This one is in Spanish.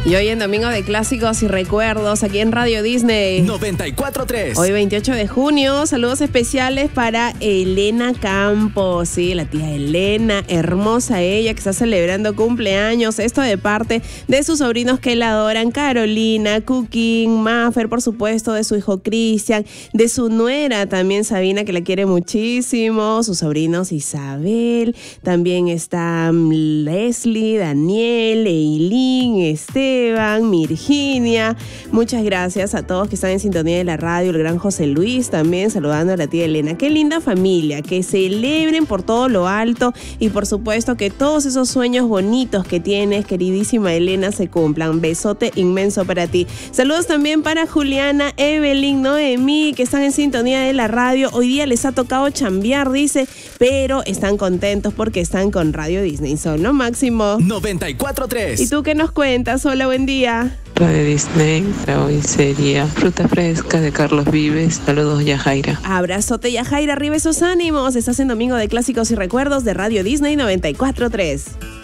Y hoy en Domingo de Clásicos y Recuerdos, aquí en Radio Disney 94.3. Hoy 28 de junio, saludos especiales para Elena Campos, sí, la tía Elena, hermosa ella, que está celebrando cumpleaños. Esto de parte de sus sobrinos que la adoran, Carolina, Cooking, Maffer, por supuesto, de su hijo Cristian, de su nuera también Sabina, que la quiere muchísimo, sus sobrinos Isabel, también está Leslie, Daniel, Eileen, Esteban, Virginia. Muchas gracias a todos que están en sintonía de la radio, el gran José Luis también saludando a la tía Elena. Qué linda familia, que celebren por todo lo alto y por supuesto que todos esos sueños bonitos que tienes, queridísima Elena, se cumplan. Besote inmenso para ti. Saludos también para Juliana, Evelyn, Noemí, que están en sintonía de la radio. Hoy día les ha tocado chambear, dice, pero están contentos porque están con Radio Disney. Son lo máximo. 94.3. ¿Y tú qué nos cuentas? Hola, buen día. Radio Disney, para hoy sería Fruta Fresca de Carlos Vives. Saludos, Yajaira. Abrazote, Yajaira, arriba esos ánimos. Estás en Domingo de Clásicos y Recuerdos de Radio Disney 94.3.